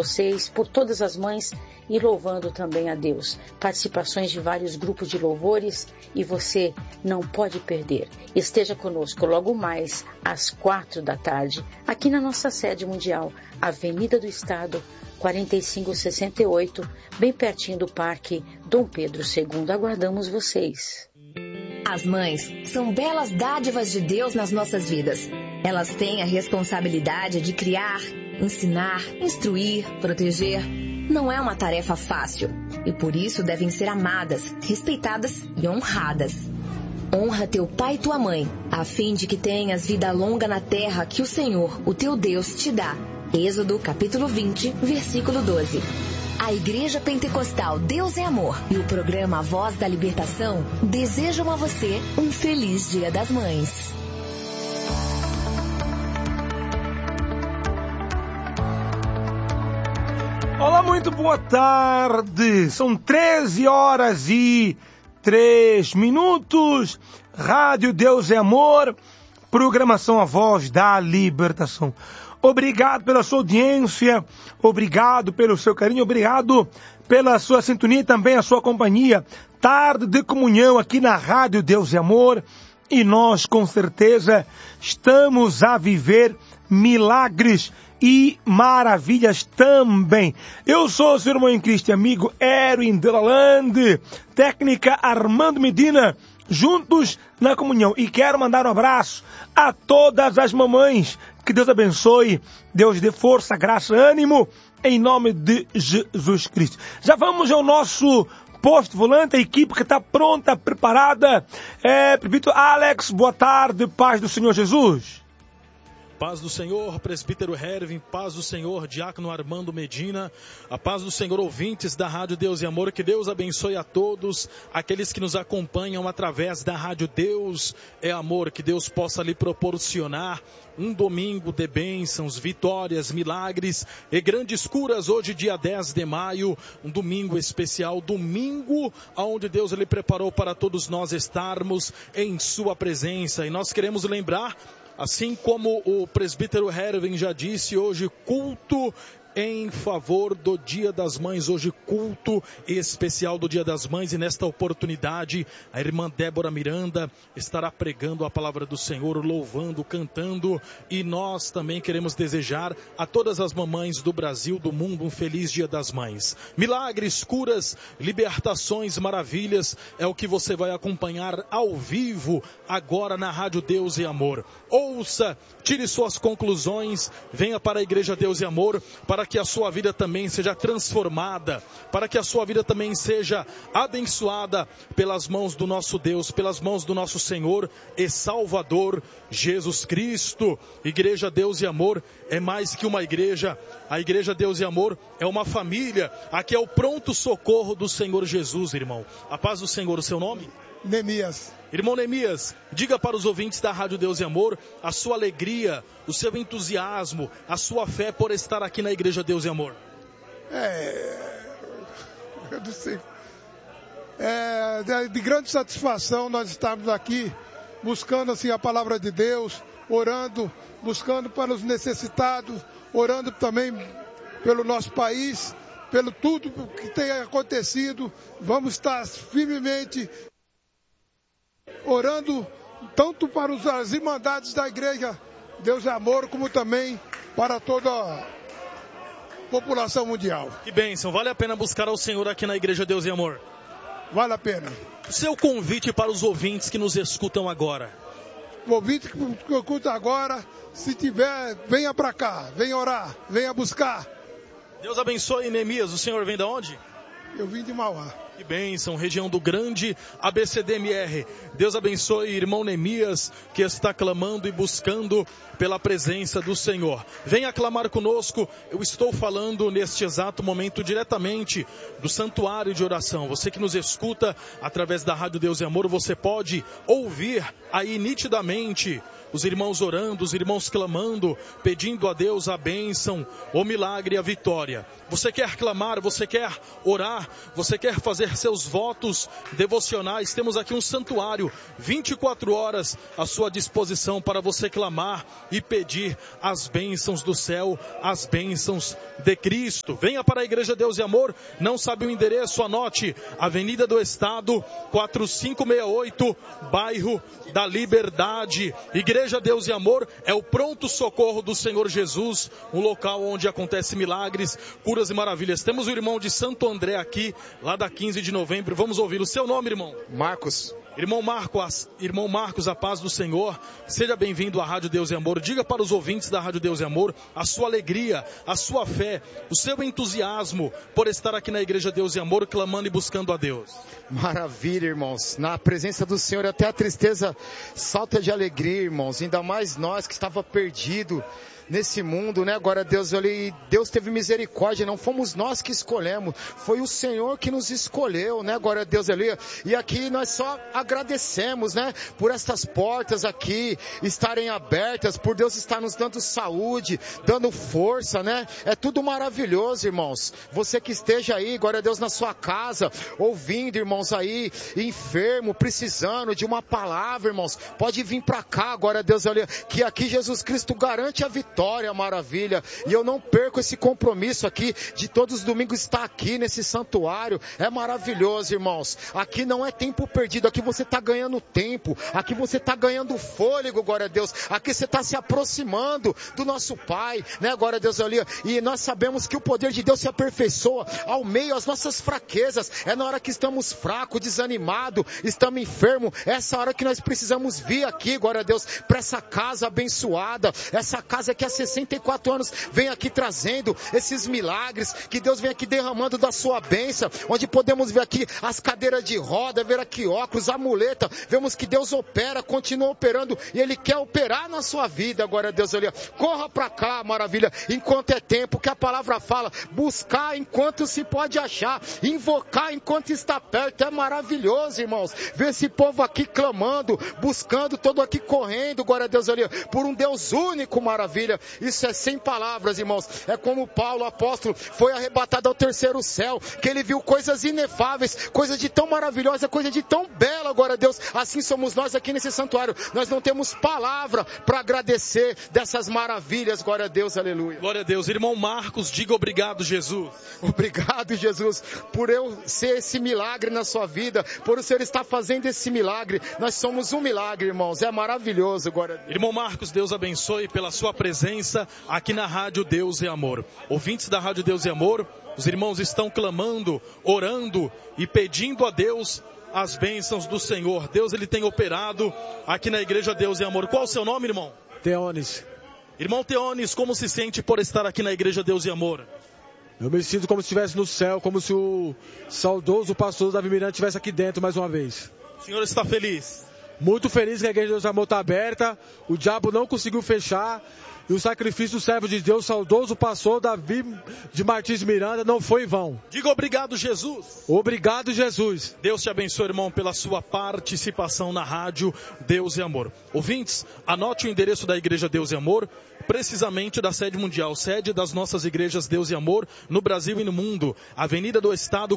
vocês, por todas as mães e louvando também a Deus. Participações de vários grupos de louvores e você não pode perder. Esteja conosco logo mais às 16h, aqui na nossa sede mundial, Avenida do Estado, 4568, bem pertinho do Parque Dom Pedro II. Aguardamos vocês. As mães são belas dádivas de Deus nas nossas vidas. Elas têm a responsabilidade de criar, ensinar, instruir, proteger. Não é uma tarefa fácil e por isso devem ser amadas, respeitadas e honradas. Honra teu pai e tua mãe, a fim de que tenhas vida longa na terra que o Senhor, o teu Deus, te dá. Êxodo, capítulo 20, versículo 12. A Igreja Pentecostal Deus é Amor e o programa Voz da Libertação desejam a você um feliz Dia das Mães. Olá, muito boa tarde. São 13h03. Rádio Deus é Amor, programação A Voz da Libertação. Obrigado pela sua audiência, obrigado pelo seu carinho, obrigado pela sua sintonia e também a sua companhia. Tarde de comunhão aqui na Rádio Deus é Amor e nós com certeza estamos a viver milagres e maravilhas também. Eu sou o seu irmão em Cristo e amigo Erwin Delaland, técnica Armando Medina, juntos na comunhão. E quero mandar um abraço a todas as mamães. Que Deus abençoe, Deus dê força, graça, ânimo, em nome de Jesus Cristo. Já vamos ao nosso posto volante, a equipe que está pronta, preparada. Presbítero Alex, boa tarde, paz do Senhor Jesus. Paz do Senhor, presbítero Hervin, paz do Senhor, diácono Armando Medina, a paz do Senhor, ouvintes da Rádio Deus e Amor, que Deus abençoe a todos, aqueles que nos acompanham através da Rádio Deus é Amor, que Deus possa lhe proporcionar um domingo de bênçãos, vitórias, milagres e grandes curas, hoje dia 10 de maio, um domingo especial, domingo onde Deus lhe preparou para todos nós estarmos em sua presença, e nós queremos lembrar, assim como o presbítero Hervin já disse, hoje culto em favor do Dia das Mães, hoje culto especial do Dia das Mães, e nesta oportunidade a irmã Débora Miranda estará pregando a palavra do Senhor, louvando, cantando, e nós também queremos desejar a todas as mamães do Brasil, do mundo, um feliz Dia das Mães. Milagres, curas, libertações, maravilhas, é o que você vai acompanhar ao vivo agora na Rádio Deus e Amor. Ouça, tire suas conclusões, venha para a Igreja Deus e Amor, para que a sua vida também seja transformada, para que a sua vida também seja abençoada pelas mãos do nosso Deus, pelas mãos do nosso Senhor e Salvador Jesus Cristo. Igreja Deus e Amor é mais que uma igreja, a Igreja Deus e Amor é uma família, aqui é o pronto socorro do Senhor Jesus, irmão. A paz do Senhor, o seu nome? Neemias. Irmão Neemias, diga para os ouvintes da Rádio Deus e Amor a sua alegria, o seu entusiasmo, a sua fé por estar aqui na Igreja Deus e Amor. Eu não sei. De grande satisfação nós estarmos aqui buscando assim a palavra de Deus, orando, buscando para os necessitados, orando também pelo nosso país, pelo tudo que tem acontecido. Vamos estar firmemente orando tanto para as irmandades da Igreja Deus é Amor, como também para toda a população mundial. Que bênção, vale a pena buscar ao Senhor aqui na Igreja Deus e Amor? Vale a pena. Seu convite para os ouvintes que nos escutam agora. O ouvinte que escuta agora, se tiver, venha para cá, venha orar, venha buscar. Deus abençoe, Neemias. O senhor vem de onde? Eu vim de Mauá. Que bênção, região do grande ABCDMR. Deus abençoe irmão Neemias, que está clamando e buscando pela presença do Senhor. Venha clamar conosco. Eu estou falando neste exato momento diretamente do santuário de oração. Você que nos escuta através da Rádio Deus e Amor, você pode ouvir aí nitidamente os irmãos orando, os irmãos clamando, pedindo a Deus a bênção, o milagre e a vitória. Você quer clamar, você quer orar, você quer fazer seus votos devocionais? Temos aqui um santuário, 24 horas à sua disposição para você clamar e pedir as bênçãos do céu, as bênçãos de Cristo. Venha para a Igreja Deus e Amor, não sabe o endereço? Anote, Avenida do Estado, 4568, bairro da Liberdade. Igreja Deus e Amor é o pronto socorro do Senhor Jesus, um local onde acontece milagres, curas e maravilhas. Temos o irmão de Santo André aqui, lá da 15 de novembro. Vamos ouvir o seu nome, irmão. Marcos. Irmão Marcos, a paz do Senhor, seja bem-vindo à Rádio Deus e Amor. Diga para os ouvintes da Rádio Deus e Amor a sua alegria, a sua fé, o seu entusiasmo por estar aqui na Igreja Deus e Amor, clamando e buscando a Deus. Maravilha, irmãos. Na presença do Senhor, até a tristeza salta de alegria, irmãos. Ainda mais nós que estava perdido nesse mundo, né? Agora Deus teve misericórdia, não fomos nós que escolhemos, foi o Senhor que nos escolheu, né? Agora Deus ali, e aqui nós só agradecemos, né? Por estas portas aqui estarem abertas, por Deus estar nos dando saúde, dando força, né? É tudo maravilhoso, irmãos. Você que esteja aí, glória a Deus, na sua casa, ouvindo, irmãos, aí, enfermo, precisando de uma palavra, irmãos, pode vir pra cá, glória a Deus, ali, que aqui Jesus Cristo garante a vitória, maravilha, e eu não perco esse compromisso aqui, de todos os domingos estar aqui nesse santuário, é maravilhoso, irmãos. Aqui não é tempo perdido, aqui você está ganhando tempo, aqui você está ganhando fôlego, glória a Deus, aqui você está se aproximando do nosso Pai, né, glória a Deus ali, e nós sabemos que o poder de Deus se aperfeiçoa ao meio das nossas fraquezas, é na hora que estamos fracos, desanimados, estamos enfermos, é essa hora que nós precisamos vir aqui, glória a Deus, para essa casa abençoada, essa casa que há 64 anos vem aqui trazendo esses milagres, que Deus vem aqui derramando da sua bênção, onde podemos ver aqui as cadeiras de roda, ver aqui óculos, a muleta, vemos que Deus opera, continua operando, e Ele quer operar na sua vida, agora Deus ali, corra pra cá, maravilha, enquanto é tempo, que a palavra fala, buscar enquanto se pode achar, invocar enquanto está perto, é maravilhoso, irmãos, ver esse povo aqui clamando, buscando, todo aqui correndo, glória a Deus ali, por um Deus único, maravilha. Isso é sem palavras, irmãos. É como Paulo, o apóstolo, foi arrebatado ao terceiro céu, que ele viu coisas inefáveis, coisa de tão maravilhosa, coisa de tão bela, glória a Deus. Assim somos nós aqui nesse santuário. Nós não temos palavra para agradecer dessas maravilhas, glória a Deus, aleluia. Glória a Deus. Irmão Marcos, diga obrigado, Jesus. Obrigado, Jesus, por eu ser esse milagre na sua vida, por o Senhor estar fazendo esse milagre. Nós somos um milagre, irmãos. É maravilhoso, glória a Deus. Irmão Marcos, Deus abençoe pela sua presença aqui na Rádio Deus e Amor. Ouvintes da Rádio Deus e Amor, os irmãos estão clamando, orando e pedindo a Deus as bênçãos do Senhor. Deus, Ele tem operado aqui na Igreja Deus e Amor. Qual o seu nome, irmão? Teones. Irmão Teones, como se sente por estar aqui na Igreja Deus e Amor? Eu me sinto como se estivesse no céu, como se o saudoso pastor Davi Miranda estivesse aqui dentro mais uma vez. O senhor está feliz? Muito feliz que a Igreja Deus e Amor está aberta, o diabo não conseguiu fechar, e o sacrifício do servo de Deus, saudoso pastor Davi de Martins Miranda, não foi em vão. Diga obrigado, Jesus. Obrigado, Jesus. Deus te abençoe, irmão, pela sua participação na Rádio Deus e Amor. Ouvintes, anote o endereço da Igreja Deus e Amor, precisamente da sede mundial, sede das nossas igrejas Deus e Amor, no Brasil e no mundo. Avenida do Estado,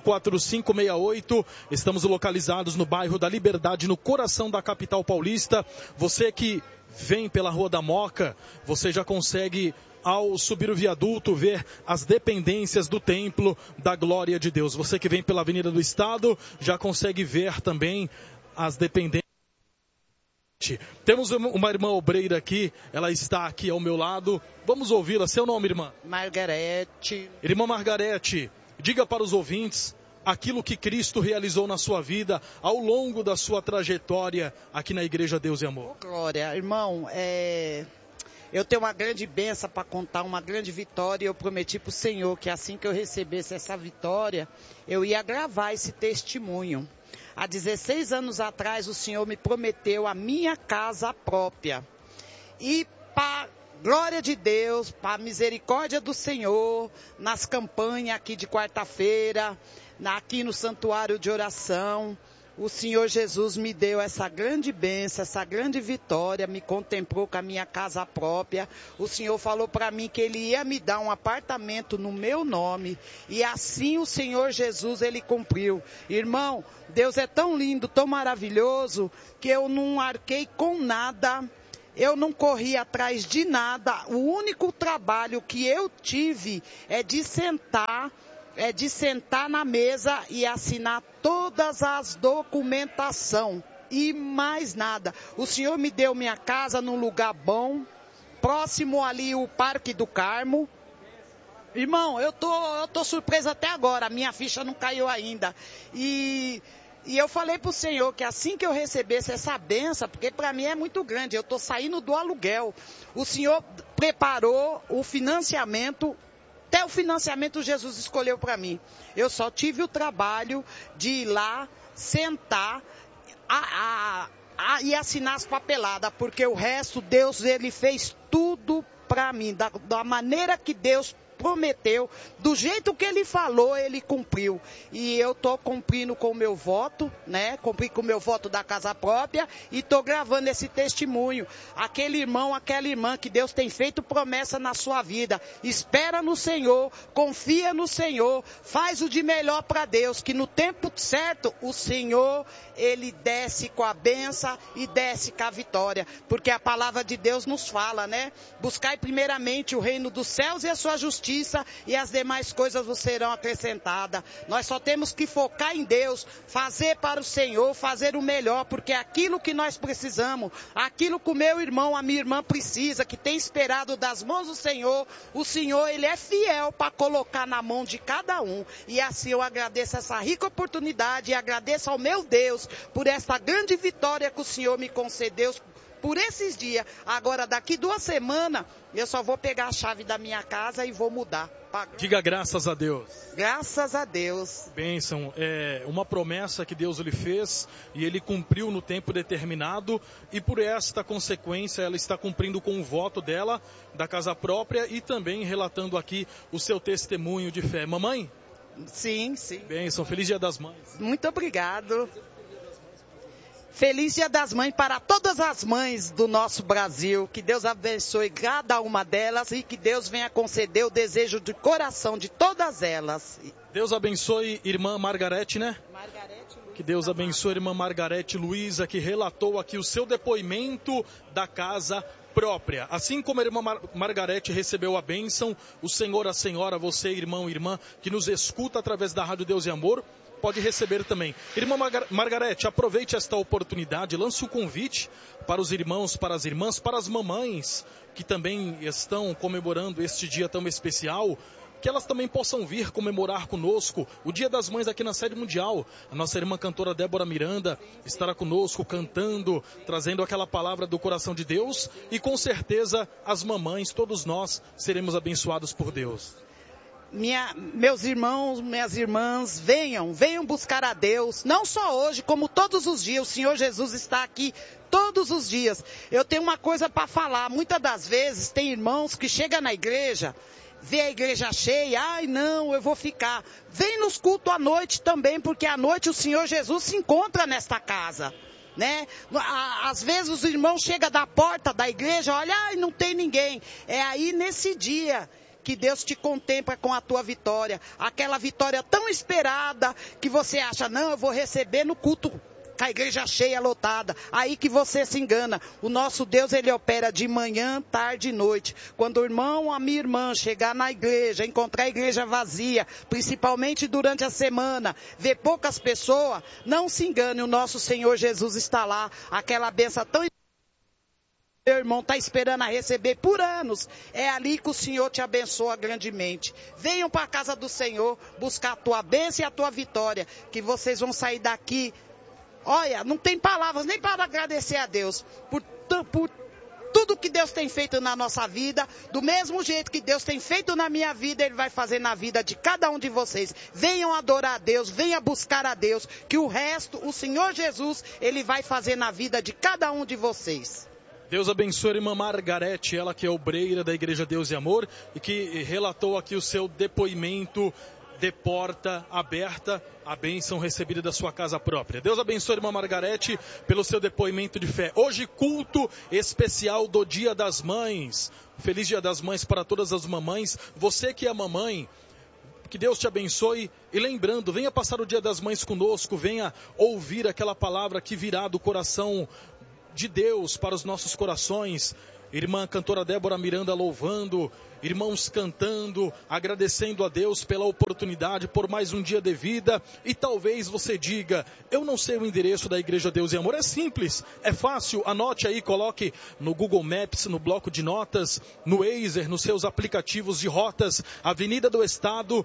4568. Estamos localizados no bairro da Liberdade, no coração da capital paulista. Você que vem pela Rua da Moca, você já consegue, ao subir o viaduto, ver as dependências do Templo da Glória de Deus. Você que vem pela Avenida do Estado, já consegue ver também as dependências. Temos uma irmã obreira aqui, ela está aqui ao meu lado. Vamos ouvi-la. Seu nome, irmã? Margarete. Irmã Margarete, diga para os ouvintes aquilo que Cristo realizou na sua vida ao longo da sua trajetória aqui na Igreja Deus e Amor. Glória, irmão, eu tenho uma grande bênção para contar, uma grande vitória, e eu prometi para o Senhor que assim que eu recebesse essa vitória, eu ia gravar esse testemunho. Há 16 anos atrás, o Senhor me prometeu a minha casa própria. E para glória de Deus, para a misericórdia do Senhor, nas campanhas aqui de quarta-feira, aqui no santuário de oração, o Senhor Jesus me deu essa grande bênção, essa grande vitória, me contemplou com a minha casa própria. O Senhor falou para mim que Ele ia me dar um apartamento no meu nome. E assim o Senhor Jesus, Ele cumpriu. Irmão, Deus é tão lindo, tão maravilhoso, que eu não arquei com nada. Eu não corri atrás de nada. O único trabalho que eu tive é de sentar na mesa e assinar todas as documentação. E mais nada. O Senhor me deu minha casa num lugar bom, próximo ali o Parque do Carmo. Irmão, eu tô surpresa até agora. A minha ficha não caiu ainda. E eu falei pro Senhor que assim que eu recebesse essa benção, porque para mim é muito grande, eu tô saindo do aluguel. O Senhor preparou o financiamento, até o financiamento Jesus escolheu para mim. Eu só tive o trabalho de ir lá, sentar e assinar as papeladas, porque o resto Deus, Ele fez tudo para mim, da maneira que Deus prometeu, do jeito que Ele falou, Ele cumpriu. E eu tô cumprindo com o meu voto, né? Cumpri com o meu voto da casa própria e tô gravando esse testemunho. Aquele irmão, aquela irmã que Deus tem feito promessa na sua vida. Espera no Senhor, confia no Senhor, faz o de melhor para Deus, que no tempo certo o Senhor, Ele desce com a bênção e desce com a vitória. Porque a palavra de Deus nos fala, né? Buscai primeiramente o reino dos céus e a sua justiça, e as demais coisas vos serão acrescentadas. Nós só temos que focar em Deus, fazer para o Senhor, fazer o melhor, porque aquilo que nós precisamos, aquilo que o meu irmão, a minha irmã precisa, que tem esperado das mãos do Senhor, o Senhor, Ele é fiel para colocar na mão de cada um. E assim eu agradeço essa rica oportunidade e agradeço ao meu Deus por essa grande vitória que o Senhor me concedeu por esses dias. Agora, daqui 2 semanas, eu só vou pegar a chave da minha casa e vou mudar. Diga graças a Deus. Graças a Deus. Bênção, é uma promessa que Deus lhe fez e Ele cumpriu no tempo determinado, e por esta consequência ela está cumprindo com o voto dela, da casa própria, e também relatando aqui o seu testemunho de fé. Mamãe? Sim, sim. Bênção, feliz Dia das Mães. Muito obrigado. Feliz Dia das Mães para todas as mães do nosso Brasil. Que Deus abençoe cada uma delas e que Deus venha conceder o desejo de coração de todas elas. Deus abençoe irmã Margarete, né? Que Deus abençoe irmã Margarete Luiza, que relatou aqui o seu depoimento da casa própria. Assim como a irmã Margarete recebeu a bênção, o Senhor, a senhora, você, irmão e irmã, que nos escuta através da Rádio Deus e Amor, pode receber também. Irmã Margarete, aproveite esta oportunidade, lance o convite para os irmãos, para as irmãs, para as mamães que também estão comemorando este dia tão especial, que elas também possam vir comemorar conosco o Dia das Mães aqui na sede mundial. A nossa irmã cantora Débora Miranda estará conosco cantando, trazendo aquela palavra do coração de Deus, e com certeza as mamães, todos nós, seremos abençoados por Deus. Meus irmãos, minhas irmãs, venham buscar a Deus, não só hoje, como todos os dias. O Senhor Jesus está aqui todos os dias. Eu tenho uma coisa para falar, muitas das vezes tem irmãos que chegam na igreja, vê a igreja cheia, ai não, eu vou ficar. Vem nos cultos à noite também, porque à noite o Senhor Jesus se encontra nesta casa. Né? Às vezes os irmãos chegam da porta da igreja, olha, ai, não tem ninguém. É aí nesse dia que Deus te contempla com a tua vitória. Aquela vitória tão esperada que você acha, não, eu vou receber no culto, com a igreja cheia, lotada. Aí que você se engana. O nosso Deus, Ele opera de manhã, tarde e noite. Quando o irmão, a minha irmã chegar na igreja, encontrar a igreja vazia, principalmente durante a semana, ver poucas pessoas, não se engane, o nosso Senhor Jesus está lá. Aquela benção tão meu irmão está esperando a receber por anos. É ali que o Senhor te abençoa grandemente. Venham para a casa do Senhor buscar a tua bênção e a tua vitória, que vocês vão sair daqui. Olha, não tem palavras nem para agradecer a Deus por tudo que Deus tem feito na nossa vida. Do mesmo jeito que Deus tem feito na minha vida, Ele vai fazer na vida de cada um de vocês. Venham adorar a Deus, venham buscar a Deus, que o resto, o Senhor Jesus, Ele vai fazer na vida de cada um de vocês. Deus abençoe a irmã Margarete, ela que é obreira da Igreja Deus e Amor e que relatou aqui o seu depoimento de porta aberta, a bênção recebida da sua casa própria. Deus abençoe a irmã Margarete pelo seu depoimento de fé. Hoje, culto especial do Dia das Mães. Feliz Dia das Mães para todas as mamães. Você que é mamãe, que Deus te abençoe. E lembrando, venha passar o Dia das Mães conosco, venha ouvir aquela palavra que virá do coração de Deus para os nossos corações. Irmã cantora Débora Miranda louvando, irmãos cantando, agradecendo a Deus pela oportunidade, por mais um dia de vida. E talvez você diga, eu não sei o endereço da Igreja Deus e Amor. É simples, é fácil, anote aí, coloque no Google Maps, no bloco de notas, no Waze, nos seus aplicativos de rotas. Avenida do Estado,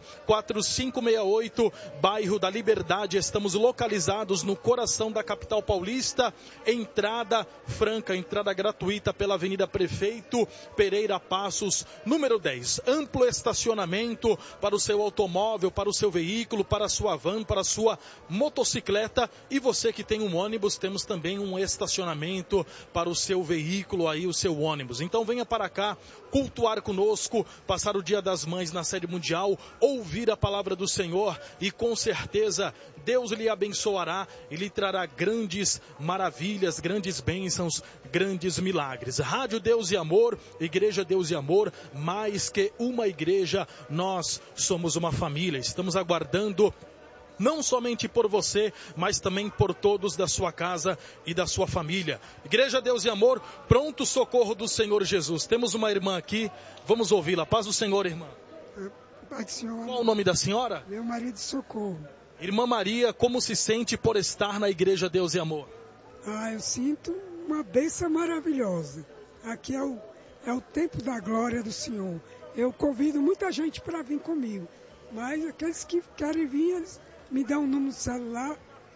4568, bairro da Liberdade. Estamos localizados no coração da capital paulista. Entrada franca, entrada gratuita pela Avenida Prefeito Pereira Passos, número 10. Amplo estacionamento para o seu automóvel, para o seu veículo, para a sua van, para a sua motocicleta. E você que tem um ônibus, temos também um estacionamento para o seu veículo aí, o seu ônibus. Então venha para cá, cultuar conosco, passar o Dia das Mães na sede mundial, ouvir a palavra do Senhor e com certeza Deus lhe abençoará e lhe trará grandes maravilhas, grandes bênçãos, grandes milagres. Rádio Deus e Amor, Igreja Deus e Amor, mais que uma igreja, nós somos uma família. Estamos aguardando não somente por você, mas também por todos da sua casa e da sua família. Igreja Deus e Amor, pronto socorro do Senhor Jesus. Temos uma irmã aqui, vamos ouvi-la. Paz do Senhor, irmã. Pai do Senhor. Qual o nome da senhora? Meu marido Socorro. Irmã Maria, como se sente por estar na Igreja Deus e Amor? Eu sinto uma bênção maravilhosa. Aqui é o tempo da glória do Senhor. Eu convido muita gente para vir comigo, mas aqueles que querem vir, eles me dão um número de celular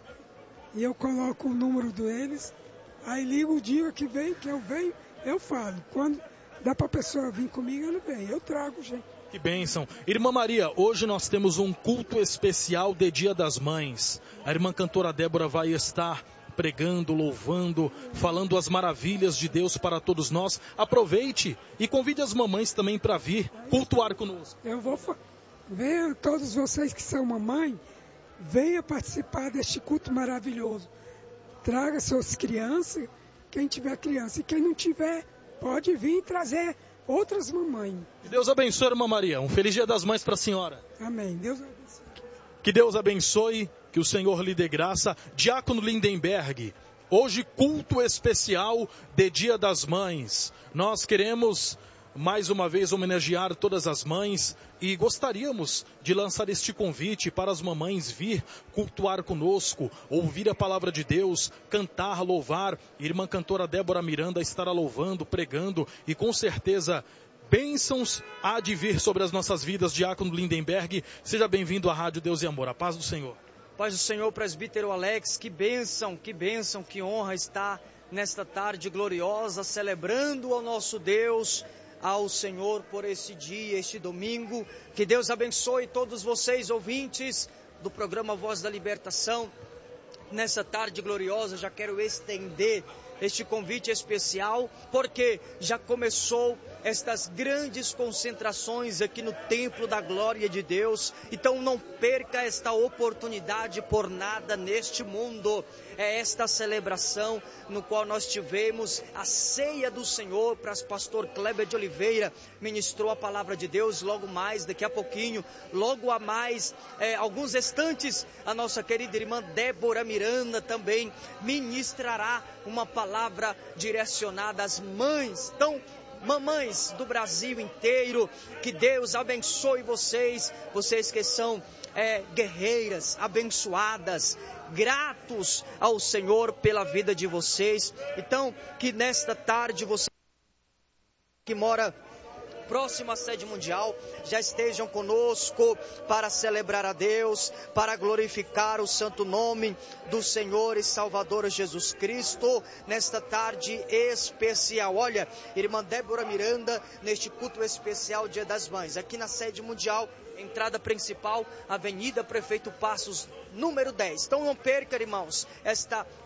e eu coloco o número deles, aí ligo o dia que vem, que eu venho, eu falo. Quando dá para a pessoa vir comigo, ela vem, eu trago gente. Que bênção. Irmã Maria, hoje nós temos um culto especial de Dia das Mães. A irmã cantora Débora vai estar pregando, louvando, falando as maravilhas de Deus para todos nós. Aproveite e convide as mamães também para vir cultuar conosco. Eu vou ver todos vocês que são mamãe, venha participar deste culto maravilhoso. Traga suas crianças, quem tiver criança, e quem não tiver, pode vir trazer outras mamães. Que Deus abençoe, irmã Maria. Um feliz Dia das Mães para a senhora. Amém. Deus abençoe. Que Deus abençoe, que o Senhor lhe dê graça. Diácono Lindenberg, hoje culto especial de Dia das Mães. Nós queremos mais uma vez homenagear todas as mães e gostaríamos de lançar este convite para as mamães vir cultuar conosco, ouvir a palavra de Deus, cantar, louvar. Irmã cantora Débora Miranda estará louvando, pregando e com certeza bênçãos há de vir sobre as nossas vidas. Diácono Lindenberg, seja bem-vindo à Rádio Deus e Amor. A paz do Senhor. Paz do Senhor, presbítero Alex, que bênção, que honra estar nesta tarde gloriosa, celebrando ao nosso Deus, ao Senhor por esse dia, este domingo. Que Deus abençoe todos vocês, ouvintes do programa Voz da Libertação. Nessa tarde gloriosa, já quero estender este convite especial, porque já começou estas grandes concentrações aqui no Templo da Glória de Deus. Então não perca esta oportunidade por nada neste mundo. É esta celebração no qual nós tivemos a ceia do Senhor. Para o pastor Kleber de Oliveira ministrou a palavra de Deus. Logo mais, daqui a pouquinho, logo a mais, alguns instantes, a nossa querida irmã Débora Miranda também ministrará uma palavra direcionada às mães. Então, mamães do Brasil inteiro, que Deus abençoe vocês, vocês que são guerreiras, abençoadas, gratos ao Senhor pela vida de vocês. Então, que nesta tarde você que mora próximo à sede mundial, já estejam conosco para celebrar a Deus, para glorificar o santo nome do Senhor e Salvador Jesus Cristo, nesta tarde especial. Olha, irmã Débora Miranda, neste culto especial Dia das Mães, aqui na sede mundial, entrada principal, Avenida Prefeito Passos, número 10. Então não perca, irmãos, esta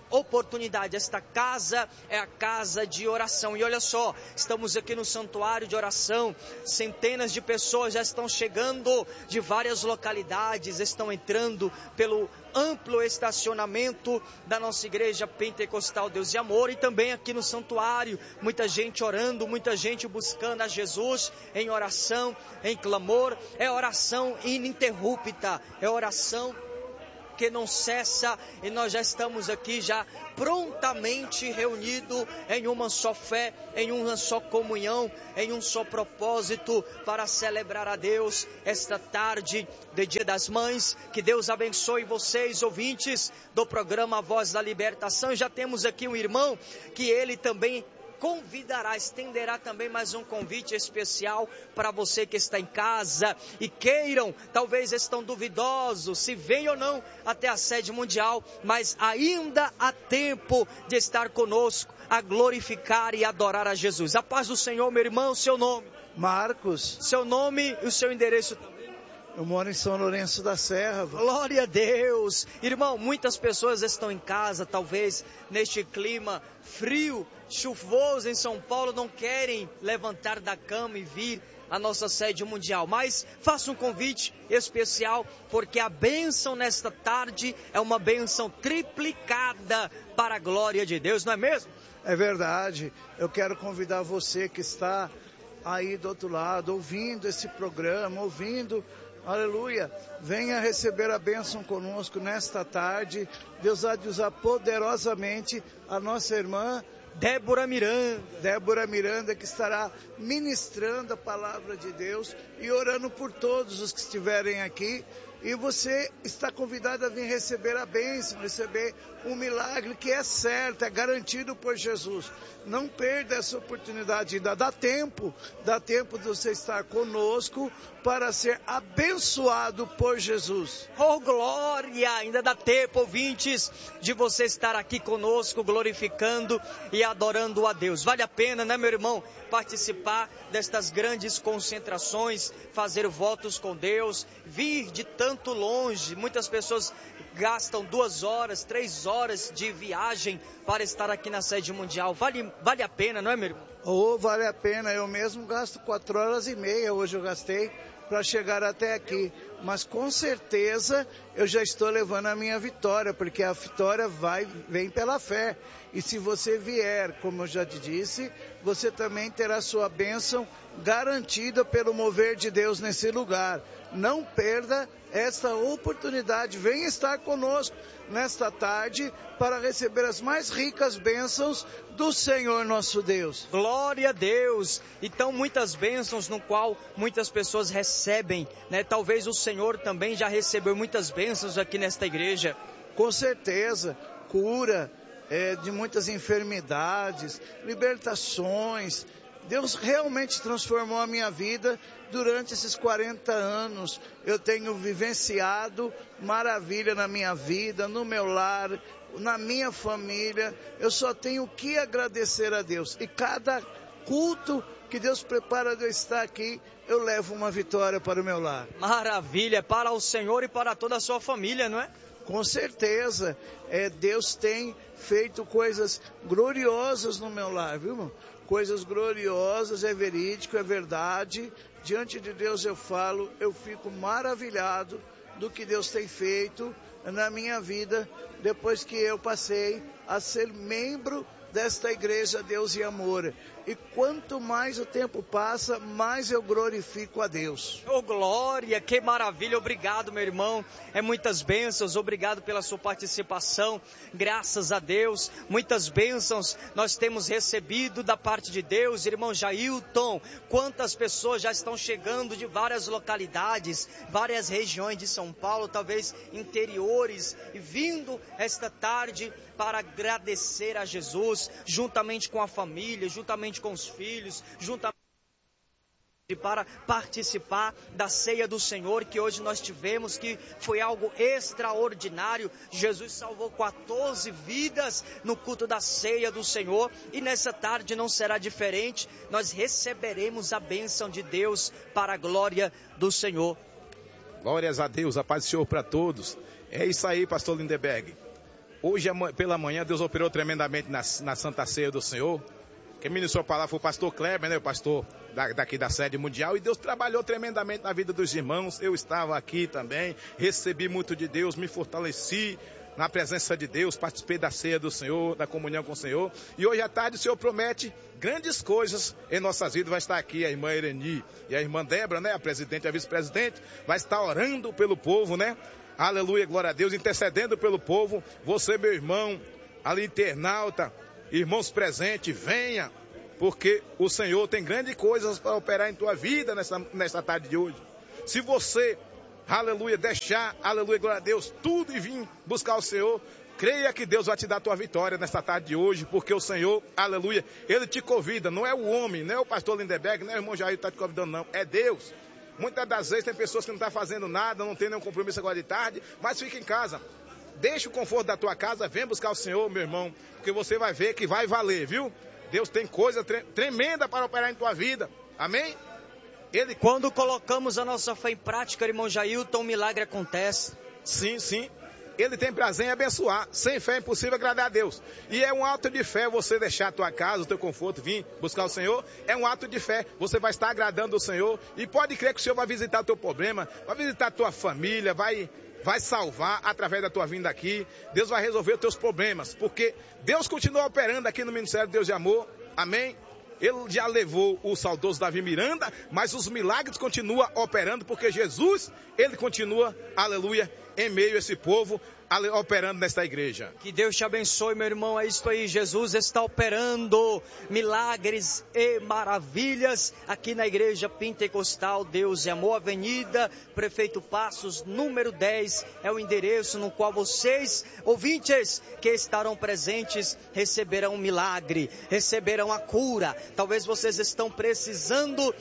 oportunidade. Esta casa é a casa de oração. E olha só, estamos aqui no santuário de oração. Centenas de pessoas já estão chegando de várias localidades, estão entrando pelo amplo estacionamento da nossa igreja pentecostal Deus e Amor, e também aqui no santuário, muita gente orando, muita gente buscando a Jesus em oração, em clamor. É oração ininterrupta, é oração que não cessa, e nós já estamos aqui já prontamente reunidos em uma só fé, em uma só comunhão, em um só propósito, para celebrar a Deus esta tarde de Dia das Mães. Que Deus abençoe vocês, ouvintes do programa Voz da Libertação. Já temos aqui um irmão que ele também convidará, estenderá também mais um convite especial para você que está em casa e queiram, talvez estão duvidosos se vem ou não até a sede mundial, mas ainda há tempo de estar conosco a glorificar e adorar a Jesus. A paz do Senhor, meu irmão. Seu nome? Marcos. Seu nome e o seu endereço também? Eu moro em São Lourenço da Serra. Glória a Deus. Irmão, muitas pessoas estão em casa, talvez neste clima frio, chuvoso em São Paulo, não querem levantar da cama e vir à nossa sede mundial. Mas faça um convite especial, porque a bênção nesta tarde é uma bênção triplicada para a glória de Deus, não é mesmo? É verdade. Eu quero convidar você que está aí do outro lado, ouvindo esse programa, aleluia, venha receber a bênção conosco nesta tarde. Deus há de usar poderosamente a nossa irmã Débora Miranda, que estará ministrando a palavra de Deus e orando por todos os que estiverem aqui. E você está convidado a vir receber a bênção, receber um milagre que é certo, é garantido por Jesus. Não perda essa oportunidade ainda. Dá tempo de você estar conosco para ser abençoado por Jesus. Oh, glória! Ainda dá tempo, ouvintes, de você estar aqui conosco, glorificando e adorando a Deus. Vale a pena, né, meu irmão, participar destas grandes concentrações, fazer votos com Deus, vir de tanto longe. Muitas pessoas gastam 2 horas, 3 horas de viagem para estar aqui na sede mundial. Vale a pena, não é, meu irmão? Oh, vale a pena. Eu mesmo gasto 4 horas e meia, hoje eu gastei, para chegar até aqui. Mas com certeza eu já estou levando a minha vitória, porque a vitória vem pela fé. E se você vier, como eu já te disse, você também terá sua bênção garantida pelo mover de Deus nesse lugar. Não perda esta oportunidade. Venha estar conosco nesta tarde para receber as mais ricas bênçãos do Senhor nosso Deus. Glória a Deus! Então, muitas bênçãos no qual muitas pessoas recebem, né? Talvez o Senhor também já recebeu muitas bênçãos aqui nesta igreja. Com certeza, cura de muitas enfermidades, libertações. Deus realmente transformou a minha vida durante esses 40 anos. Eu tenho vivenciado maravilha na minha vida, no meu lar, na minha família. Eu só tenho que agradecer a Deus. E cada culto que Deus prepara de eu estar aqui, eu levo uma vitória para o meu lar. Maravilha, para o Senhor e para toda a sua família, não é? Com certeza, Deus tem feito coisas gloriosas no meu lar, viu, irmão? Coisas gloriosas, é verídico, é verdade. Diante de Deus eu falo, eu fico maravilhado do que Deus tem feito na minha vida, depois que eu passei a ser membro desta igreja Deus e Amor. E quanto mais o tempo passa, mais eu glorifico a Deus. Oh, glória, que maravilha, obrigado, meu irmão, muitas bênçãos, obrigado pela sua participação, graças a Deus, muitas bênçãos nós temos recebido da parte de Deus. Irmão Jailton, quantas pessoas já estão chegando de várias localidades, várias regiões de São Paulo, talvez interiores, e vindo esta tarde para agradecer a Jesus, juntamente com a família, juntamente com os filhos, juntamente para participar da ceia do Senhor que hoje nós tivemos, que foi algo extraordinário. Jesus salvou 14 vidas no culto da ceia do Senhor, e nessa tarde não será diferente. Nós receberemos a bênção de Deus para a glória do Senhor. Glórias a Deus, a paz do Senhor para todos. É isso aí, pastor Lindeberg. Hoje, pela manhã, Deus operou tremendamente na Santa Ceia do Senhor. Quem ministrou a palavra foi o pastor Kleber, né? O pastor daqui da sede mundial. E Deus trabalhou tremendamente na vida dos irmãos. Eu estava aqui também, recebi muito de Deus, me fortaleci na presença de Deus, participei da ceia do Senhor, da comunhão com o Senhor. E hoje à tarde o Senhor promete grandes coisas em nossas vidas. Vai estar aqui a irmã Ireni e a irmã Débora, né? A presidente e a vice-presidente. Vai estar orando pelo povo, né? Aleluia, glória a Deus, intercedendo pelo povo. Você, meu irmão, ali internauta, irmãos presentes, venha, porque o Senhor tem grandes coisas para operar em tua vida nesta tarde de hoje. Se você, aleluia, deixar, aleluia, glória a Deus, tudo e vir buscar o Senhor, creia que Deus vai te dar a tua vitória nesta tarde de hoje, porque o Senhor, aleluia, Ele te convida, não é o homem, não é o pastor Lindeberg, não é o irmão Jair que está te convidando, não, é Deus. Muitas das vezes tem pessoas que não estão fazendo nada, não tem nenhum compromisso agora de tarde, mas fica em casa. Deixa o conforto da tua casa, vem buscar o Senhor, meu irmão, porque você vai ver que vai valer, viu? Deus tem coisa tremenda para operar em tua vida, amém? Quando colocamos a nossa fé em prática, irmão Jailton, o milagre acontece. Sim, sim. Ele tem prazer em abençoar. Sem fé é impossível agradar a Deus. E é um ato de fé você deixar a tua casa, o teu conforto, vir buscar o Senhor. É um ato de fé. Você vai estar agradando o Senhor. E pode crer que o Senhor vai visitar o teu problema, vai visitar a tua família, vai salvar através da tua vinda aqui. Deus vai resolver os teus problemas. Porque Deus continua operando aqui no Ministério de Deus de Amor. Amém? Ele já levou o saudoso Davi Miranda, mas os milagres continuam operando, porque Jesus, ele continua, aleluia, em meio a esse povo, operando nesta igreja. Que Deus te abençoe, meu irmão, é isso aí, Jesus está operando milagres e maravilhas aqui na igreja pentecostal Deus e Amor, Avenida Prefeito Passos, número 10, é o endereço no qual vocês, ouvintes, que estarão presentes, receberão um milagre, receberão a cura. Talvez vocês estão precisando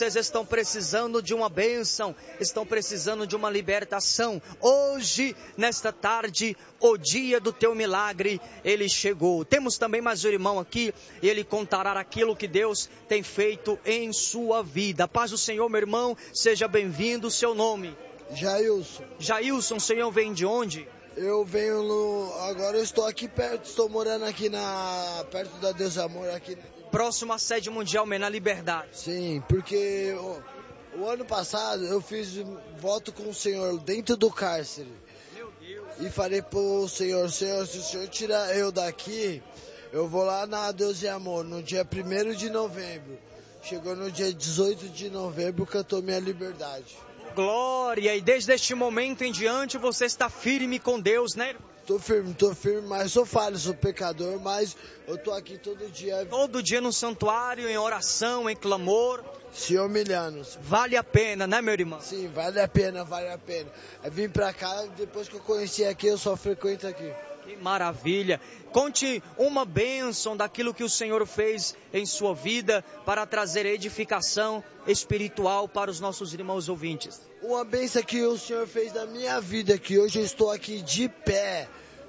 de uma bênção, estão precisando de uma libertação. Hoje, nesta tarde, o dia do teu milagre, ele chegou. Temos também mais um irmão aqui, e ele contará aquilo que Deus tem feito em sua vida. A paz do Senhor, meu irmão, seja bem-vindo. Seu nome? Jailson. Jailson, o senhor vem de onde? Eu venho agora eu estou aqui perto, estou morando aqui perto da Deus e Amor, aqui. Próximo à sede mundial, na Liberdade. Sim, porque o ano passado eu fiz voto com o Senhor dentro do cárcere. Meu Deus. E falei pro Senhor, se o Senhor tirar eu daqui, eu vou lá na Deus e Amor, no dia 1º de novembro. Chegou no dia 18 de novembro, cantou minha liberdade. Glória, e desde este momento em diante você está firme com Deus, né? Tô firme, mas sou falho, sou pecador, mas eu tô aqui todo dia. Todo dia no santuário, em oração, em clamor. Se humilhando. Vale a pena, né, meu irmão? Sim, vale a pena. Eu vim pra cá, depois que eu conheci aqui, eu só frequento aqui. Que maravilha. Conte uma bênção daquilo que o Senhor fez em sua vida para trazer edificação espiritual para os nossos irmãos ouvintes. Uma bênção que o Senhor fez na minha vida, que hoje eu estou aqui de pé.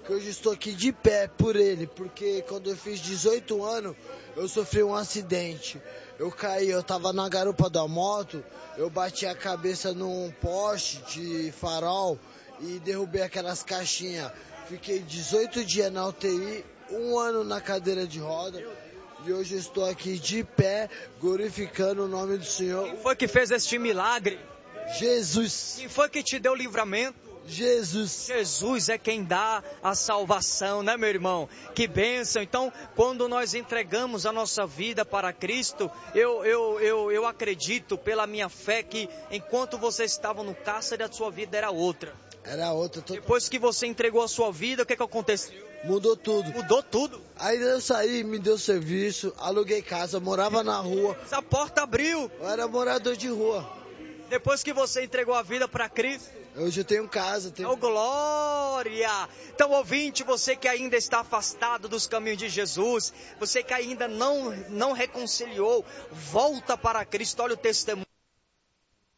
Por Ele, porque quando eu fiz 18 anos, eu sofri um acidente. Eu caí, eu estava na garupa da moto, eu bati a cabeça num poste de farol e derrubei aquelas caixinhas. Fiquei 18 dias na UTI, 1 ano na cadeira de roda. E hoje eu estou aqui de pé, glorificando o nome do Senhor. Quem foi que fez este milagre? Jesus. Quem foi que te deu livramento? Jesus. Jesus é quem dá a salvação, né, meu irmão? Que bênção. Então, quando nós entregamos a nossa vida para Cristo, eu acredito pela minha fé que enquanto você estava no cárcere, a sua vida era outra. Era outra. Depois que você entregou a sua vida, o que aconteceu? Mudou tudo. Mudou tudo. Aí eu saí, me deu serviço, aluguei casa, morava na rua. Essa porta abriu. Eu era morador de rua. Depois que você entregou a vida para Cristo. Hoje eu tenho casa. Oh, glória! Então, ouvinte, você que ainda está afastado dos caminhos de Jesus, você que ainda não reconciliou, volta para Cristo. Olha o testemunho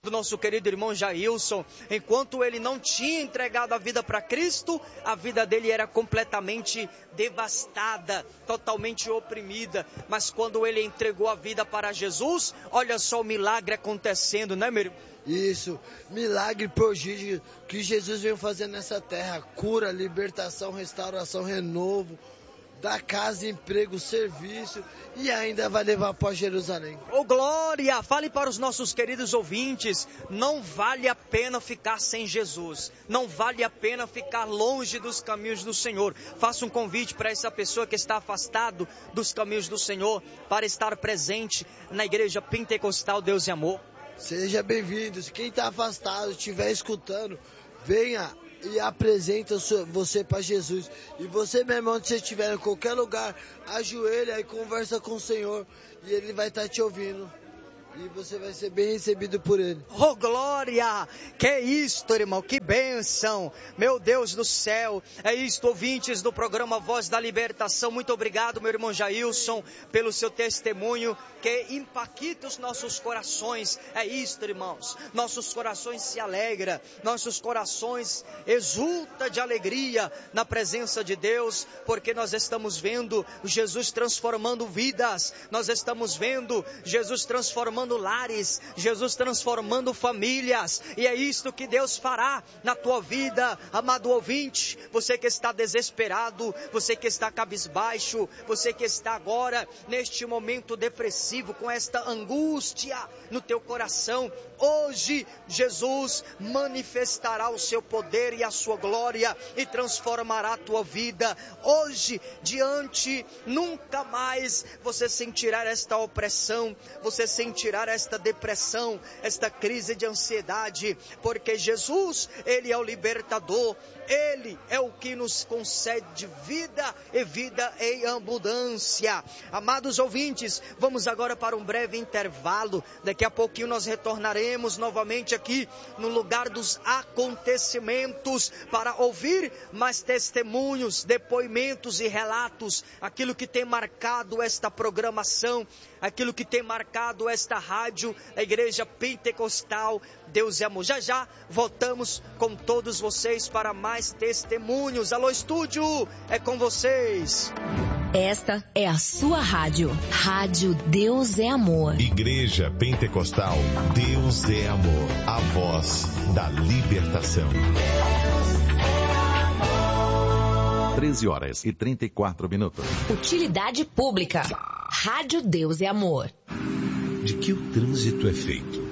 o nosso querido irmão Jailson, enquanto ele não tinha entregado a vida para Cristo, a vida dele era completamente devastada, totalmente oprimida. Mas quando ele entregou a vida para Jesus, olha só o milagre acontecendo, né, meu irmão? Isso, milagre, prodígio que Jesus veio fazer nessa terra. Cura, libertação, restauração, renovo, dá casa, emprego, serviço e ainda vai levar para Jerusalém. Ô glória! Fale para os nossos queridos ouvintes, não vale a pena ficar sem Jesus, não vale a pena ficar longe dos caminhos do Senhor. Faça um convite para essa pessoa que está afastado dos caminhos do Senhor, para estar presente na igreja pentecostal Deus e Amor. Seja bem-vindo, quem está afastado, estiver escutando, venha e apresenta você para Jesus. E você, meu irmão, se você estiver em qualquer lugar, ajoelha e conversa com o Senhor. E Ele vai estar te ouvindo. E você vai ser bem recebido por Ele. Oh, glória! Que isto, irmão, que bênção! Meu Deus do céu! É isto, ouvintes do programa Voz da Libertação. Muito obrigado, meu irmão Jailson, pelo seu testemunho que impacta os nossos corações. É isto, irmãos. Nossos corações se alegram, nossos corações exultam de alegria na presença de Deus, porque nós estamos vendo Jesus transformando vidas, nós estamos vendo Jesus transformando lares, Jesus transformando famílias, e é isto que Deus fará na tua vida, amado ouvinte. Você que está desesperado, você que está cabisbaixo, você que está agora neste momento depressivo, com esta angústia no teu coração, hoje Jesus manifestará o seu poder e a sua glória e transformará a tua vida. Hoje, nunca mais você sentirá esta opressão, você sentirá esta depressão, esta crise de ansiedade, porque Jesus, Ele é o libertador, Ele é o que nos concede vida e vida em abundância. Amados ouvintes, vamos agora para um breve intervalo. Daqui a pouquinho nós retornaremos novamente aqui no lugar dos acontecimentos para ouvir mais testemunhos, depoimentos e relatos, aquilo que tem marcado esta programação, aquilo que tem marcado esta rádio, a Igreja Pentecostal Deus e Amor. Já já voltamos com todos vocês para mais testemunhos. Alô, estúdio, é com vocês. Esta é a sua rádio. Rádio Deus é Amor. Igreja Pentecostal Deus é Amor. A voz da libertação. 13h34. Utilidade pública. Rádio Deus é Amor. De que o trânsito é feito?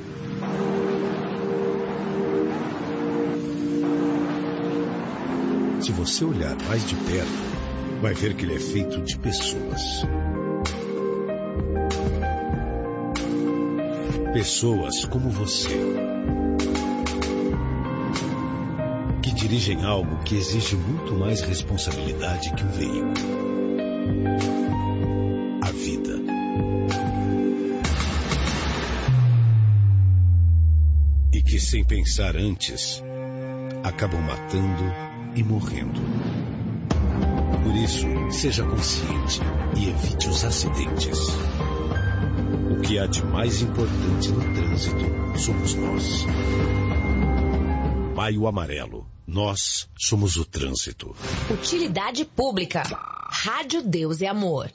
Se você olhar mais de perto, vai ver que ele é feito de pessoas. Pessoas como você, que dirigem algo que exige muito mais responsabilidade que um veículo. A vida. E que, sem pensar antes, acabam matando e morrendo. Por isso, seja consciente e evite os acidentes. O que há de mais importante no trânsito somos nós. Maio Amarelo. Nós somos o trânsito. Utilidade pública. Rádio Deus é Amor.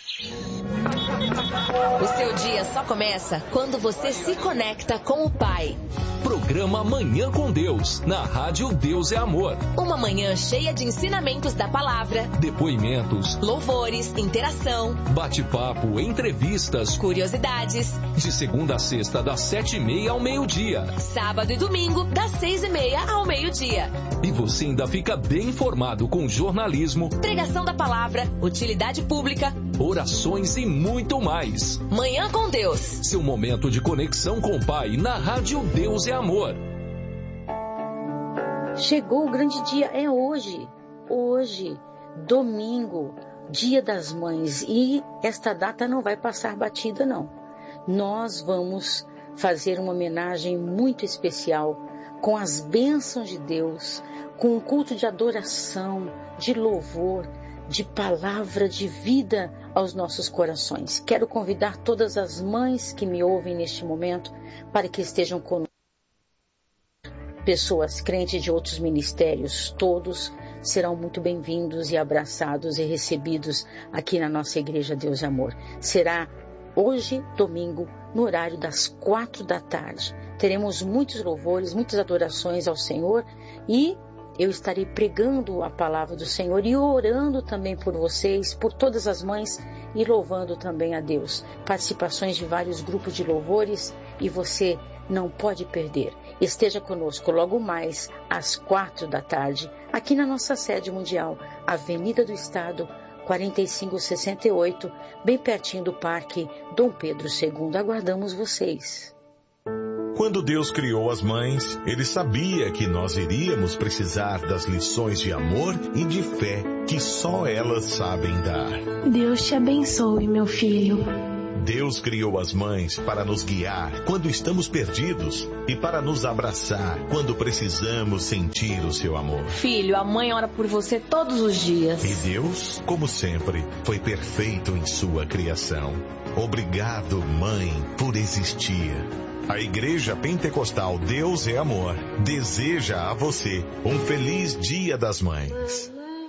O seu dia só começa quando você se conecta com o Pai. Programa Manhã com Deus, na Rádio Deus é Amor. Uma manhã cheia de ensinamentos da palavra, depoimentos, louvores, interação, bate-papo, entrevistas, curiosidades. De segunda a sexta, das 7h30 ao meio-dia. Sábado e domingo, das 6h30 ao meio-dia. E você ainda fica bem informado com jornalismo, pregação da palavra, utilidade pública, orações e muito mais. Manhã com Deus. Seu momento de conexão com o Pai na Rádio Deus é Amor. Chegou o grande dia, é hoje. Hoje, domingo, Dia das Mães. E esta data não vai passar batida, não. Nós vamos fazer uma homenagem muito especial com as bênçãos de Deus, com um culto de adoração, de louvor, de palavra de vida aos nossos corações. Quero convidar todas as mães que me ouvem neste momento para que estejam conosco. pessoas crentes de outros ministérios, todos serão muito bem-vindos e abraçados e recebidos aqui na nossa Igreja Deus e Amor. Será hoje, domingo, no horário das 4 da tarde. Teremos muitos louvores, muitas adorações ao Senhor e eu estarei pregando a palavra do Senhor e orando também por vocês, por todas as mães e louvando também a Deus. Participações de vários grupos de louvores e você não pode perder. Esteja conosco logo mais às 4 da tarde, aqui na nossa sede mundial, Avenida do Estado, 4568, bem pertinho do Parque Dom Pedro II. Aguardamos vocês. Quando Deus criou as mães, Ele sabia que nós iríamos precisar das lições de amor e de fé que só elas sabem dar. Deus te abençoe, meu filho. Deus criou as mães para nos guiar quando estamos perdidos e para nos abraçar quando precisamos sentir o seu amor. Filho, a mãe ora por você todos os dias. E Deus, como sempre, foi perfeito em sua criação. Obrigado, mãe, por existir. A Igreja Pentecostal Deus é Amor deseja a você um feliz Dia das Mães.